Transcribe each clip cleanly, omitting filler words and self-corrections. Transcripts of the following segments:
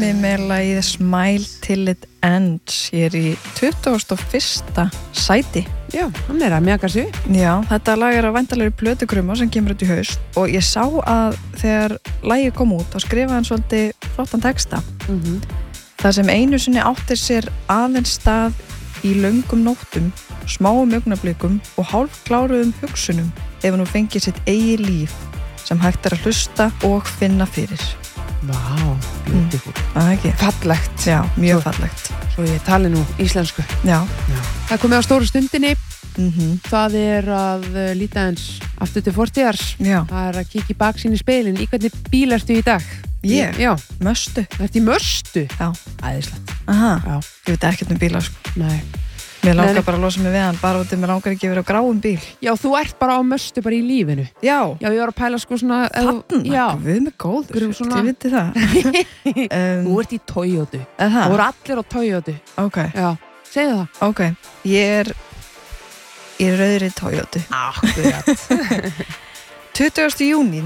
Júni með lagið Smile Till It Ends. Ég í 21. sæti. Já, hann að mjaka sig. Já, þetta lag að væntanlegri plötukrumma sem kemur út í haust og ég sá að þegar lagið kom út þá skrifaði hann svolítið flottan texta. Það sem einu sinni áttir sér aðeins stað í löngum nóttum, smáum augnablikum og hálfkláruðum hugsunum ef nú fengið sitt eigið líf sem hægt að hlusta og finna fyrir. Vá, beautiful. Ekki? Fallegt. Já, mjög fallegt. Svo ég tali nú íslensku. Já. Það komið á stóru stundinni. Það að líta eins aftur til fortíðar. Já. Það að kíkja í baksýn í speilin. Í hvernig bíl ertu í dag? Ég? Já. Möstu. Ertu í Möstu? Já. Æðislegt. Aha. Já. Ég veit ekkert bíla, sko. Nei. Mér langar bara að losa mig við hann, bara út af mér langar ekki að vera á gráum bíl. Já, þú ert bara á Möstu bara í lífinu. Já. Já, ég var að pæla sko svona... Þarna, við með góður. Svona... Ég viti það. Þú ert í Toyota. Það? Þú eru allir á Toyota. Ok. Já, segðu það. Ok, ég í rauðri Toyota. Akkurat. 20. júní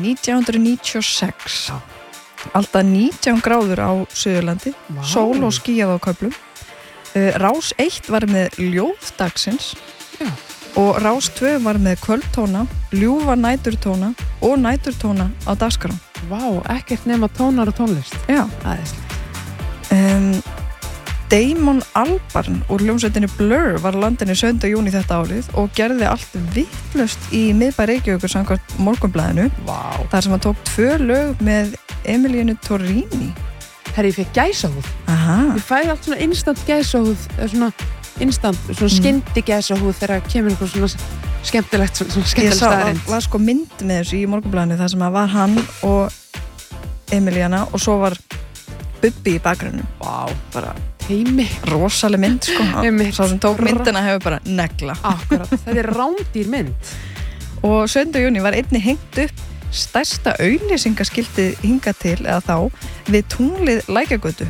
1996. Já. Alltaf 19 gráður á Suðurlandi. Vá. Sól og skýjað á köflum. Rás 1 var með ljóðdagsins. Já. Og Rás 2 var með kvöldtóna, ljúfa næturtóna og næturtóna á dagskrá. Vá, ekkert nema tónar og tónlist. Já. Æðislegt. Damon Albarn úr hljómsveitinni Blur var á landinu 7. júní þetta árið og gerði allt vitlaust í miðbæ Reykjavíkur samkvæmt Morgunblaðinu. Vá. Þar sem hann tók 2 lög með Emilianu Torrini. Herri, ég fekk gæsahúð. Aha. Ég fæði allt svona instant gæsahúð, svona skyndi gæsahúð þegar kemur einhver svona skemmtilegt, svona skemmtileg staðarind. Ég var sko mynd með þessu í Morgunblaðinu þar sem að var hann og Emiliana og svo var Bubbi í bakgrunum. Vá, bara teimi. Rosaleg mynd, sko. Sá sem tók myndina hefur bara negla. Akkurat, þetta rándýr mynd. Og 7. júní var einni hengt upp stærsta auglýsingaskiltið hingað til eða þá við tunglið Lækjagötu.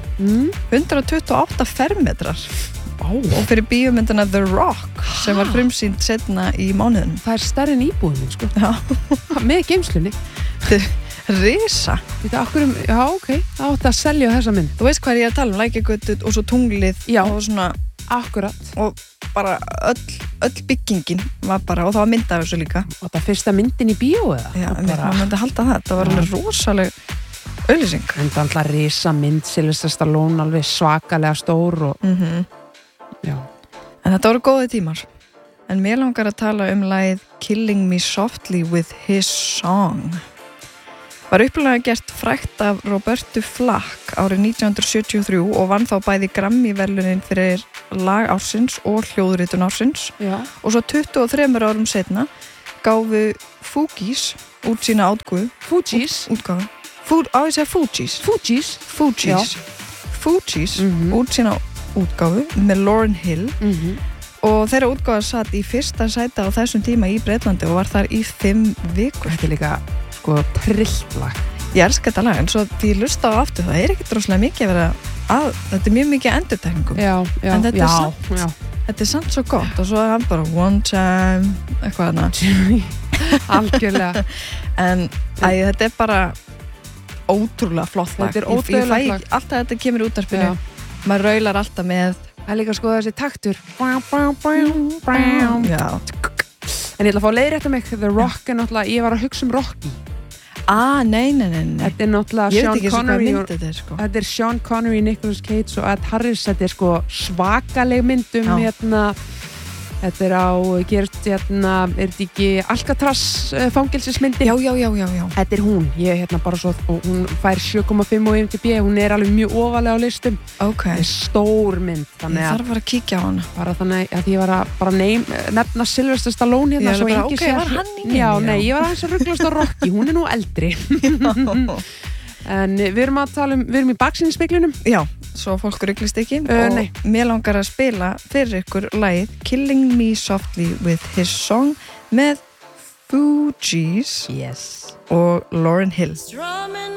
128 fermetrar. Og fyrir bíómyndina The Rock sem var frumsýnd seinna í mánuðinum. Það stærri en íbúðin, sko. Já. Með geymslunni. Risa. Já, ok. Það átti að selja þessa mynd. Þú veist hvað ég að tala um, Lækjagötu og svo tunglið. Já. Og svona... Akkurat. Og bara öll byggingin var bara, og það var mynd af þessu líka. Og það fyrsta myndin í bíó eða? Já, maður myndi halda það. Það var alveg rosaleg auglýsing. En það alltaf risa mynd, Sylvester Stallone, alveg svakalega stór og... Já. En þetta voru góði tímar. En mér langar að tala um lagið Killing Me Softly with His Song. Var upplega gert frægt af Robertu Flack árið 1973 og vann þá bæði Grammy-verðlaunin fyrir lag ársins og hljóðritun ársins. Já. Og svo 23 árum setna gáfu Fugees út sína útgáfu. Fugees? Útgáfu. Á ég segja Fugees. Fugees? Fugees. Fugees út sína útgáfu með Lauryn Hill. Og þeirra útgáfa satt í fyrsta sæti á þessum tíma í Breitlandi og var þar í 5 vikur. Þetta líka sko trillt lag. Ég elska þetta lag, en svo því ég hlusta á aftur það ekkert droslega mikið að vera að, þetta mjög mikið endurtekningum. Já, en þetta er samt svo gott og svo er hann bara one time, eitthvað hana. Algjörlega. En þetta er bara ótrúlega flott lag. Þetta er ótrúlega flott lag. Alltaf þetta kemur í útvarpinu, maður raular alltaf með. Það er líka sko þessi taktur. Já. En ég ætla að fá að leiðrétta mig, The Rock er náttúrulega, ég var að hugsa um Rocky. Nei. Þetta er náttúrulega Sean Connery. Þetta er Sean Connery, Nicolas Cage og Ed Harris. Þetta er sko svakaleg myndum Þetta er er þetta ekki Alcatraz fangelsismyndi? Já. Þetta er hún. Ég bara svo, og hún fær 7,5 á IMDb, hún er alveg mjög ofalega á listum. Ok. Þetta er stór mynd. Ég þarf að kíkja á hana. Bara þannig að ég var að bara nefna Sylvester Stallone hérna. Ég var hann í henni. Já, nei, ég var aðeins að rugglast á Rocky. Hún er nú eldri. En við erum að tala við erum í baksýnisspeglinum. Já, svo fólk ruglist ekki. Og mér langar að spila fyrir ykkur lagið Killing Me Softly with His Song með Fugees og Lauryn Hill.